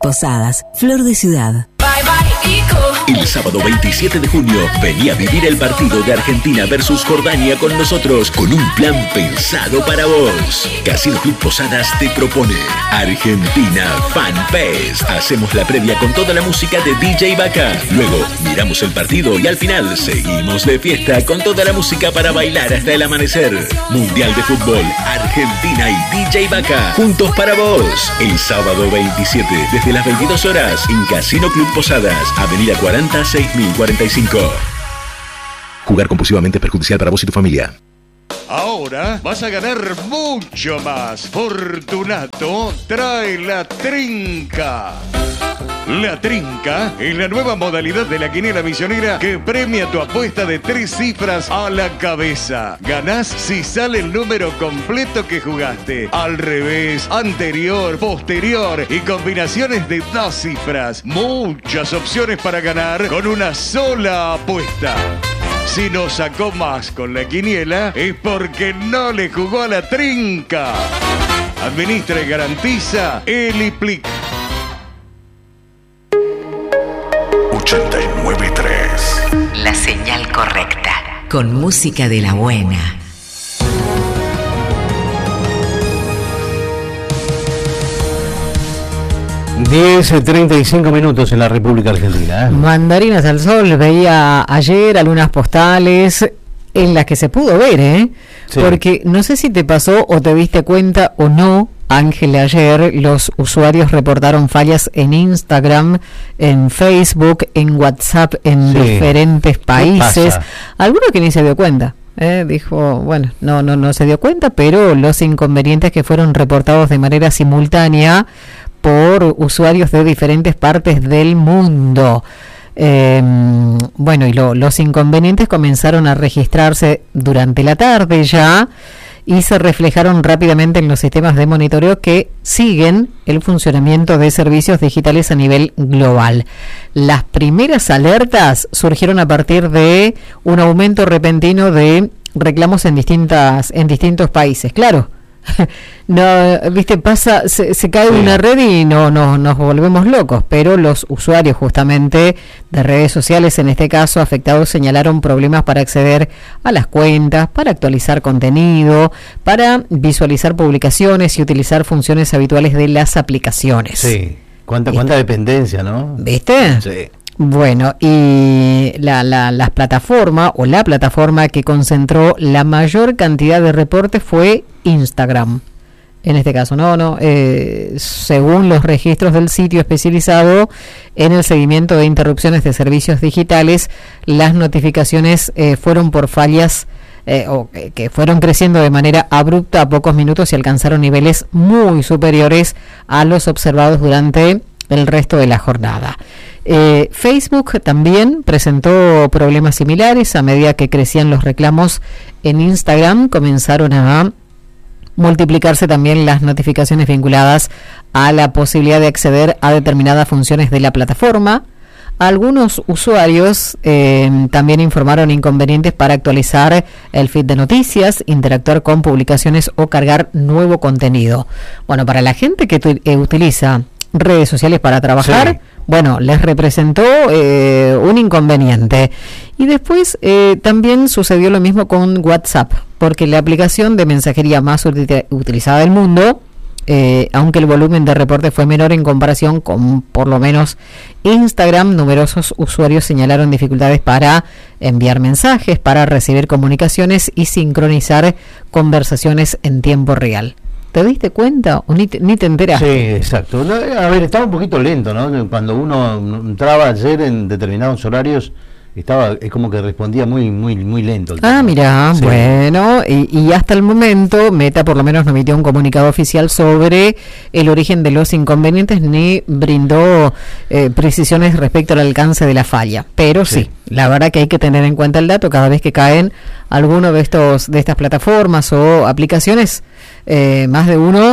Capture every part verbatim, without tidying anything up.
Posadas, Flor de Ciudad. El sábado veintisiete de junio, vení a vivir el partido de Argentina versus Jordania con nosotros, con un plan pensado para vos. Casino Club Posadas te propone Argentina Fan Fest. Hacemos la previa con toda la música de D J Vaca. Luego, miramos el partido y al final seguimos de fiesta con toda la música para bailar hasta el amanecer. Mundial de Fútbol, Argentina y D J Vaca, juntos para vos. El sábado veintisiete, desde las veintidós horas, en Casino Club Posadas, Avenida cuarenta, seis mil cuarenta y cinco. Jugar compulsivamente es perjudicial para vos y tu familia. Ahora vas a ganar mucho más. Fortunato trae la trinca. La trinca es la nueva modalidad de la quiniela misionera que premia tu apuesta de tres cifras a la cabeza. Ganás si sale el número completo que jugaste. Al revés, anterior, posterior y combinaciones de dos cifras. Muchas opciones para ganar con una sola apuesta. Si no sacó más con la quiniela es porque no le jugó a la trinca. Administra y garantiza Eliplic. ochenta y nueve punto tres. La señal correcta. Con música de la buena. diez treinta y cinco minutos en la República Argentina. ¿eh? Mandarinas al sol. Veía ayer algunas postales en las que se pudo ver, ¿eh? Sí. Porque no sé si te pasó o te diste cuenta o no, Ángel, ayer los usuarios reportaron fallas en Instagram, en Facebook, en WhatsApp, en sí. diferentes países. Alguno que ni se dio cuenta. Eh, dijo, bueno, no, no, no se dio cuenta, pero los inconvenientes que fueron reportados de manera simultánea por usuarios de diferentes partes del mundo. Eh, bueno, y lo, los inconvenientes comenzaron a registrarse durante la tarde ya y se reflejaron rápidamente en los sistemas de monitoreo que siguen el funcionamiento de servicios digitales a nivel global. Las primeras alertas surgieron a partir de un aumento repentino de reclamos en distintas en distintos países. Claro, no, viste, pasa, se, se cae sí. una red y no, no nos volvemos locos, pero los usuarios justamente de redes sociales, en este caso afectados, señalaron problemas para acceder a las cuentas, para actualizar contenido, para visualizar publicaciones y utilizar funciones habituales de las aplicaciones. Sí, cuánta, cuánta dependencia, ¿no? ¿Viste? Sí. Bueno, y la, la, la plataforma o la plataforma que concentró la mayor cantidad de reportes fue Instagram. En este caso, no, no, eh, según los registros del sitio especializado en el seguimiento de interrupciones de servicios digitales, las notificaciones eh, fueron por fallas eh, o eh, que fueron creciendo de manera abrupta a pocos minutos y alcanzaron niveles muy superiores a los observados durante el resto de la jornada. Eh, Facebook también presentó problemas similares a medida que crecían los reclamos en Instagram. Comenzaron a multiplicarse también las notificaciones vinculadas a la posibilidad de acceder a determinadas funciones de la plataforma. Algunos usuarios eh, también informaron inconvenientes para actualizar el feed de noticias, interactuar con publicaciones o cargar nuevo contenido. Bueno, para la gente que tu, eh, utiliza redes sociales para trabajar, sí. bueno, les representó eh, un inconveniente. Y después eh, también sucedió lo mismo con WhatsApp, porque la aplicación de mensajería más util- utilizada del mundo, eh, aunque el volumen de reporte fue menor en comparación con por lo menos Instagram, numerosos usuarios señalaron dificultades para enviar mensajes, para recibir comunicaciones y sincronizar conversaciones en tiempo real. ¿Te diste cuenta o ni te, ni te enteraste? Sí, exacto. No, a ver, estaba un poquito lento, ¿no? Cuando uno entraba ayer en determinados horarios, estaba es como que respondía muy muy muy lento. Ah, mira, sí. bueno, y, y hasta el momento Meta por lo menos no emitió un comunicado oficial sobre el origen de los inconvenientes ni brindó eh, precisiones respecto al alcance de la falla. Pero sí. sí, la verdad que hay que tener en cuenta el dato cada vez que caen alguno de estos de estas plataformas o aplicaciones. Eh, más de uno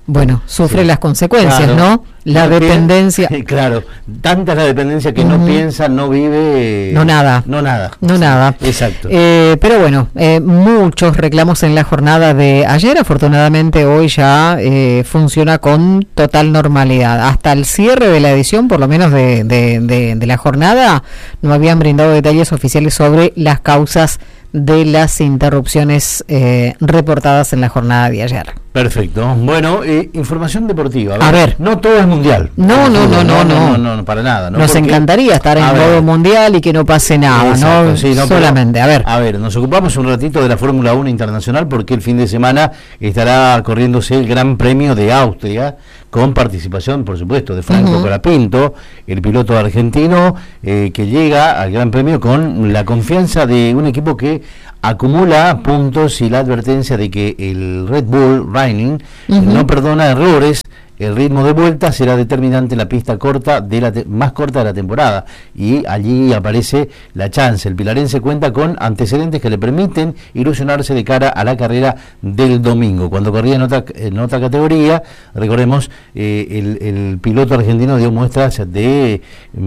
bueno, sufre sí. las consecuencias, Claro. ¿no? La No dependencia. piensa- claro, tanta es la dependencia que Ujú. no piensa, no vive. No nada. No nada. No Sí, nada. Exacto. Eh, pero bueno, eh, muchos reclamos en la jornada de ayer. Afortunadamente hoy ya eh, funciona con total normalidad. Hasta el cierre de la edición, por lo menos de, de, de, de la jornada, no habían brindado detalles oficiales sobre las causas de las interrupciones eh, reportadas en la jornada de ayer. Perfecto. Bueno, eh, información deportiva. A ver. No todo es mundial. No, no, no, no, no, no. no, no, para nada. ¿no? Nos Porque- encantaría estar en A ver. modo mundial y que no pase nada, Exacto, ¿no? sí, no, pero- Solamente, a ver. A ver, nos ocupamos un ratito de la Fórmula uno Internacional porque el fin de semana estará corriéndose el Gran Premio de Austria, con participación, por supuesto, de Franco Ujú. Colapinto, el piloto argentino, eh, que llega al Gran Premio con la confianza de un equipo que acumula puntos y la advertencia de que el Red Bull Racing Ujú. no perdona errores. El ritmo de vuelta será determinante en la pista corta de la te- más corta de la temporada, y allí aparece la chance. El pilarense cuenta con antecedentes que le permiten ilusionarse de cara a la carrera del domingo. Cuando corría en otra, en otra categoría, recordemos, eh, el, el piloto argentino dio muestras de,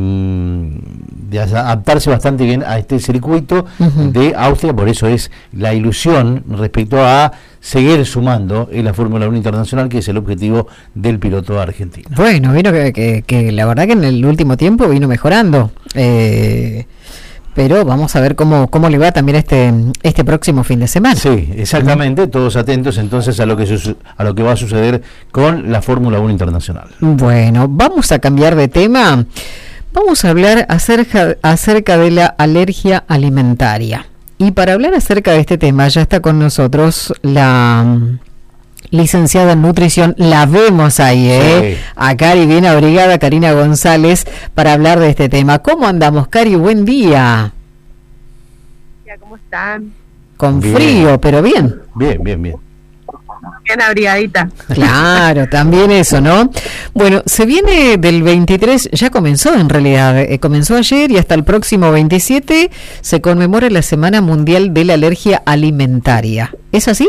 mm, de adaptarse bastante bien a este circuito Ujú. de Austria. Por eso es la ilusión respecto a seguir sumando en la Fórmula uno Internacional, que es el objetivo del piloto argentino. Bueno, vino que, que, que la verdad que en el último tiempo vino mejorando. Eh, pero vamos a ver cómo, cómo le va también este, este próximo fin de semana. Sí, exactamente, todos atentos entonces a lo que su- a lo que va a suceder con la Fórmula uno Internacional. Bueno, vamos a cambiar de tema. Vamos a hablar acerca, acerca de la alergia alimentaria. Y para hablar acerca de este tema ya está con nosotros la mm, licenciada en nutrición, la vemos ahí, ¿eh? Sí. A Cari bien abrigada, Karina González, para hablar de este tema. ¿Cómo andamos, Cari? Buen día. ¿Cómo están? Con Bien. frío, pero bien. Bien, bien, bien. Bien abrigadita. Claro, también eso, ¿no? Bueno, se viene del veintitrés, ya comenzó en realidad, eh, comenzó ayer y hasta el próximo veintisiete se conmemora la Semana Mundial de la Alergia Alimentaria. ¿Es así?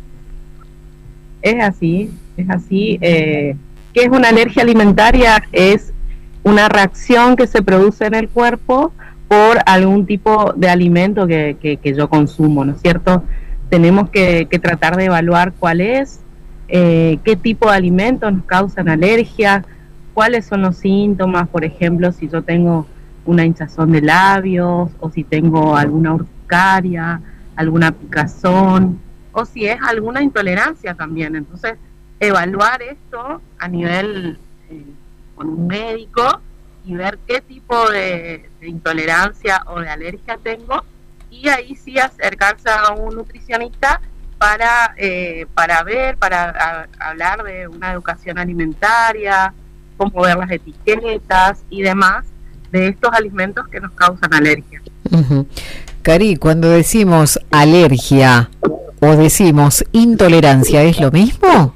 Es así, es así. Eh, ¿Qué es una alergia alimentaria? Es una reacción que se produce en el cuerpo por algún tipo de alimento que, que, que yo consumo, ¿no es cierto? Tenemos que, que tratar de evaluar cuál es, eh, qué tipo de alimentos nos causan alergia, cuáles son los síntomas, por ejemplo, si yo tengo una hinchazón de labios o si tengo alguna urticaria, alguna picazón o si es alguna intolerancia también. Entonces, evaluar esto a nivel eh, con un médico y ver qué tipo de, de intolerancia o de alergia tengo, y ahí sí acercarse a un nutricionista para eh, para ver, para a, hablar de una educación alimentaria, cómo ver las etiquetas y demás de estos alimentos que nos causan alergia. Uh-huh. Cari, cuando decimos alergia o decimos intolerancia, ¿es lo mismo?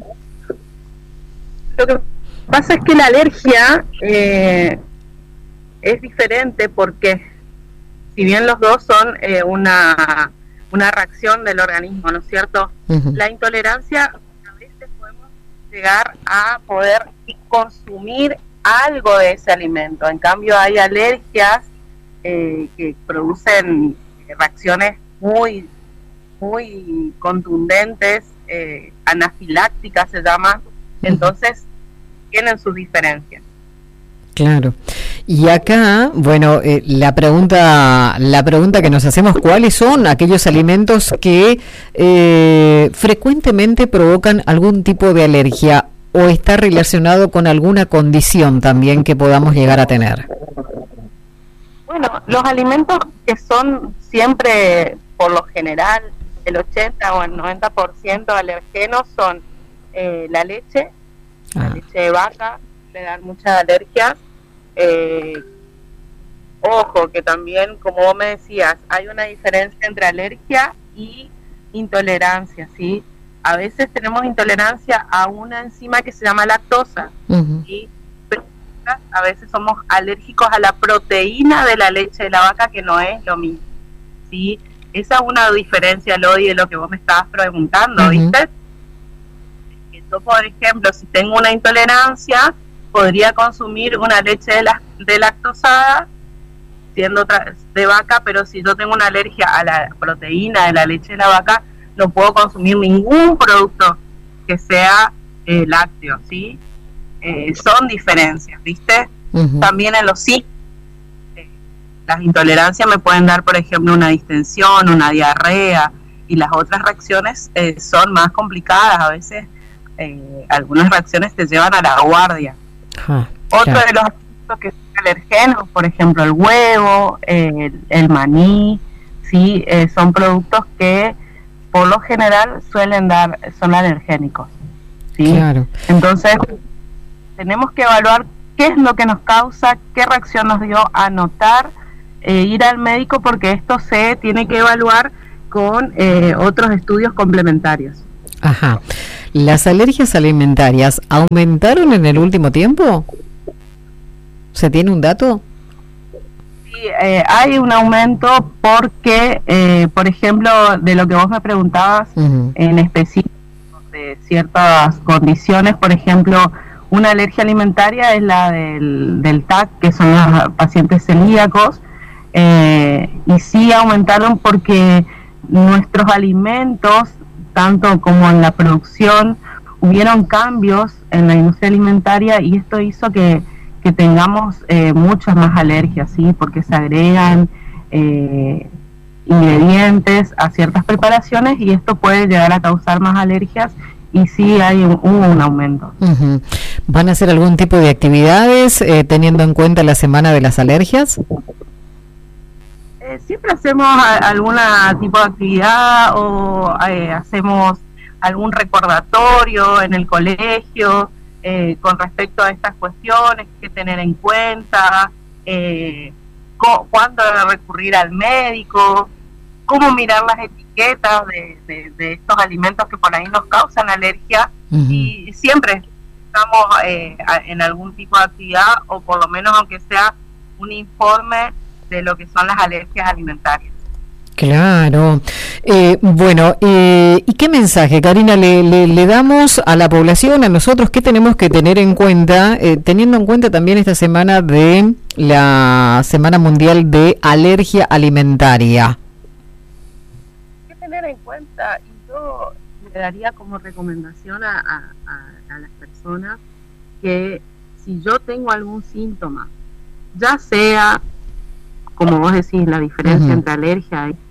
Lo que pasa es que la alergia eh, es diferente porque si bien los dos son eh, una, una reacción del organismo, ¿no es cierto? Uh-huh. La intolerancia, a veces podemos llegar a poder consumir algo de ese alimento. En cambio, hay alergias eh, que producen reacciones muy, muy contundentes, eh, anafilácticas se llama. Entonces, tienen sus diferencias. Claro. Y acá, bueno, eh, la pregunta la pregunta que nos hacemos, ¿cuáles son aquellos alimentos que eh, frecuentemente provocan algún tipo de alergia o está relacionado con alguna condición también que podamos llegar a tener? Bueno, los alimentos que son siempre, por lo general, el ochenta o el noventa por ciento alergenos son eh, la leche, Ah. la leche de vaca, le dan muchas alergias. Eh, ojo, que también, como vos me decías, hay una diferencia entre alergia y intolerancia, ¿sí? A veces tenemos intolerancia a una enzima que se llama lactosa, Uh-huh. ¿sí? Pero a veces somos alérgicos a la proteína de la leche de la vaca, que no es lo mismo, ¿sí? Esa es una diferencia, Lodi, de lo que vos me estabas preguntando, Uh-huh. ¿viste? Que yo, por ejemplo, si tengo una intolerancia, podría consumir una leche de, la, de lactosada, siendo otra, de vaca, pero si yo tengo una alergia a la proteína de la leche de la vaca, no puedo consumir ningún producto que sea eh, lácteo, ¿sí? Eh, son diferencias, ¿viste? Uh-huh. También en los sí, eh, las intolerancias me pueden dar, por ejemplo, una distensión, una diarrea, y las otras reacciones eh, son más complicadas. A veces eh, algunas reacciones te llevan a la guardia. Uh-huh. Otro yeah. de los aspectos que son alergenos, por ejemplo, el huevo, eh, el, el maní, ¿sí? Eh, son productos que por lo general suelen dar, son alergénicos, ¿sí? Claro. Entonces tenemos que evaluar qué es lo que nos causa, qué reacción nos dio, anotar, eh, ir al médico, porque esto se tiene que evaluar con eh, otros estudios complementarios. Ajá. ¿Las alergias alimentarias aumentaron en el último tiempo? ¿Se tiene un dato? Sí, eh, hay un aumento porque, eh, por ejemplo, de lo que vos me preguntabas, uh-huh. en específico de ciertas condiciones, por ejemplo, una alergia alimentaria es la del, del T A C, que son los pacientes celíacos, eh, y sí aumentaron porque nuestros alimentos, tanto como en la producción, hubieron cambios en la industria alimentaria, y esto hizo que, que tengamos eh, muchas más alergias, ¿sí? Porque se agregan eh, ingredientes a ciertas preparaciones, y esto puede llegar a causar más alergias, y sí hay un, hubo un aumento. Uh-huh. ¿Van a hacer algún tipo de actividades eh, teniendo en cuenta la Semana de las Alergias? Eh, siempre hacemos a, algún tipo de actividad, o eh, hacemos algún recordatorio en el colegio eh, con respecto a estas cuestiones, que tener en cuenta, eh, cu- cuándo recurrir al médico, cómo mirar las etiquetas de, de, de estos alimentos que por ahí nos causan alergia. Uh-huh. Y siempre estamos eh, en algún tipo de actividad, o por lo menos aunque sea un informe de lo que son las alergias alimentarias. Claro. Eh, bueno, eh, ¿y qué mensaje, Karina, le, le, le damos a la población, a nosotros, qué tenemos que tener en cuenta, eh, teniendo en cuenta también esta semana de la Semana Mundial de Alergia Alimentaria? ¿Qué tener en cuenta? Y yo le daría como recomendación a, a, a, a las personas que si yo tengo algún síntoma, ya sea, como vos decís, la diferencia uh-huh. entre alergia y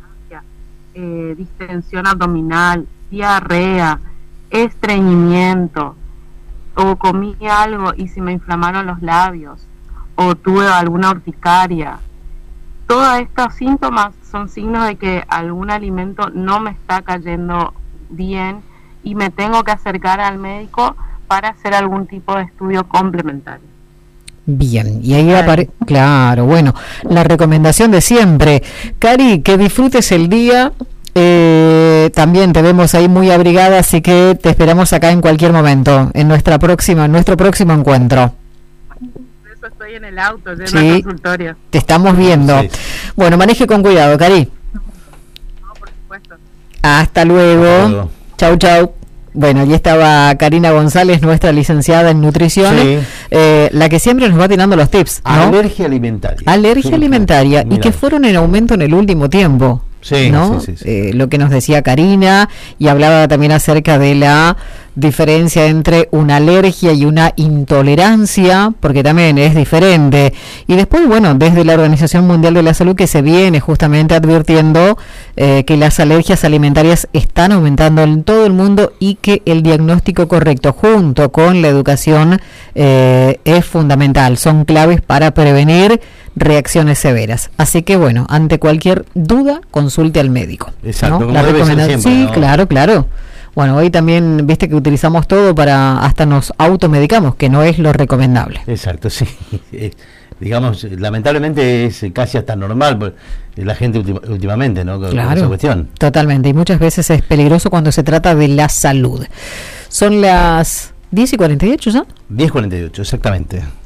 eh, distensión abdominal, diarrea, estreñimiento, o comí algo y se me inflamaron los labios, o tuve alguna urticaria, todos estos síntomas son signos de que algún alimento no me está cayendo bien, y me tengo que acercar al médico para hacer algún tipo de estudio complementario. Bien, y ahí aparece, claro, bueno, la recomendación de siempre. Cari, que disfrutes el día, eh, también te vemos ahí muy abrigada, así que te esperamos acá en cualquier momento, en nuestra próxima, en nuestro próximo encuentro. Por eso estoy en el auto, lleno sí, de consultorio. Te estamos viendo. Sí. Bueno, maneje con cuidado, Cari. No, por supuesto. Hasta luego. luego. Chau, chau. Bueno, allí estaba Karina González, nuestra licenciada en nutrición, sí. eh, la que siempre nos va tirando los tips, ¿no? Alergia alimentaria. Alergia sí, alimentaria, claro. Y que fueron en aumento en el último tiempo. Sí, ¿no? sí, sí, sí. Eh, lo que nos decía Karina, y hablaba también acerca de la diferencia entre una alergia y una intolerancia, porque también es diferente. Y después, bueno, desde la Organización Mundial de la Salud, que se viene justamente advirtiendo eh, que las alergias alimentarias están aumentando en todo el mundo, y que el diagnóstico correcto junto con la educación eh, es fundamental, son claves para prevenir reacciones severas. Así que bueno, ante cualquier duda, consulte al médico. Exacto, ¿no? como La debe ser recomendación, siempre, sí, ¿no? claro, claro. Bueno, hoy también, viste que utilizamos todo para, hasta nos automedicamos, que no es lo recomendable. Exacto, sí. Digamos, lamentablemente es casi hasta normal la gente ultima, últimamente, ¿no? Con, claro, con esa cuestión. Totalmente, y muchas veces es peligroso cuando se trata de la salud. Son las diez y cuarenta y ocho, ¿ya? diez y cuarenta y ocho, exactamente.